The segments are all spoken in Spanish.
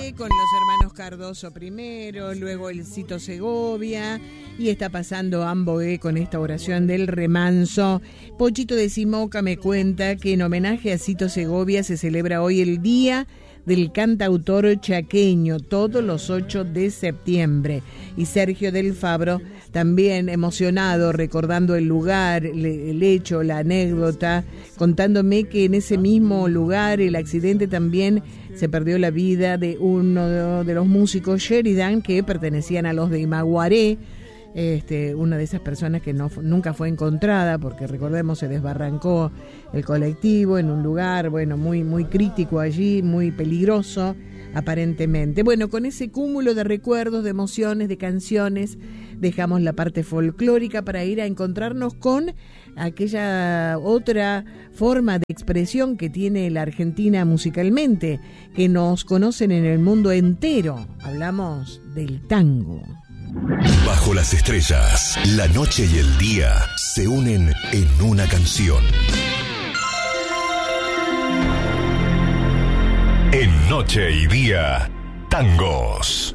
con los hermanos Cardoso primero, luego el Cito Segovia, y está pasando Amboé con esta oración del remanso. Pochito de Simoca me cuenta que en homenaje a Cito Segovia se celebra hoy el Día del Cantautor Chaqueño, todos los 8 de septiembre. Y Sergio del Fabro, también emocionado, recordando el lugar, el hecho, la anécdota, contándome que en ese mismo lugar, el accidente también se perdió la vida de uno de los músicos Sheridan, que pertenecían a los de Imaguaré. Una de esas personas que nunca fue encontrada, porque recordemos se desbarrancó el colectivo en un lugar, bueno, muy, muy crítico allí, muy peligroso aparentemente. Bueno, con ese cúmulo de recuerdos, de emociones, de canciones, dejamos la parte folclórica para ir a encontrarnos con aquella otra forma de expresión que tiene la Argentina musicalmente, que nos conocen en el mundo entero. Hablamos del tango. Bajo las estrellas, la noche y el día se unen en una canción. En Noche y Día, tangos.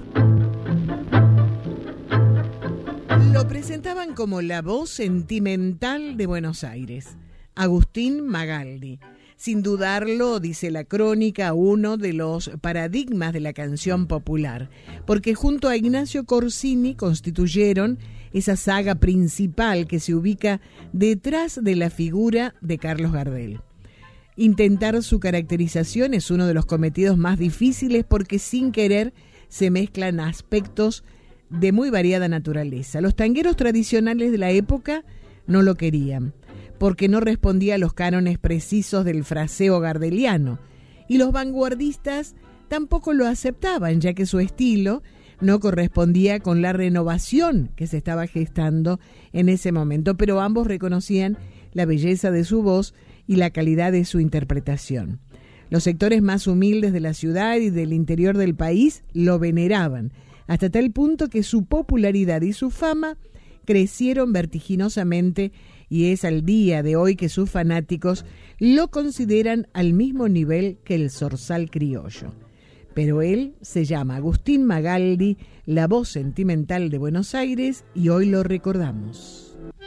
Lo presentaban como la voz sentimental de Buenos Aires, Agustín Magaldi. Sin dudarlo, dice la crónica, uno de los paradigmas de la canción popular, porque junto a Ignacio Corsini constituyeron esa saga principal que se ubica detrás de la figura de Carlos Gardel. Intentar su caracterización es uno de los cometidos más difíciles porque sin querer se mezclan aspectos de muy variada naturaleza. Los tangueros tradicionales de la época no lo querían, porque no respondía a los cánones precisos del fraseo gardeliano, y los vanguardistas tampoco lo aceptaban, ya que su estilo no correspondía con la renovación que se estaba gestando en ese momento, pero ambos reconocían la belleza de su voz y la calidad de su interpretación. Los sectores más humildes de la ciudad y del interior del país lo veneraban, hasta tal punto que su popularidad y su fama crecieron vertiginosamente, y es al día de hoy que sus fanáticos lo consideran al mismo nivel que el zorzal criollo. Pero él se llama Agustín Magaldi, la voz sentimental de Buenos Aires, y hoy lo recordamos.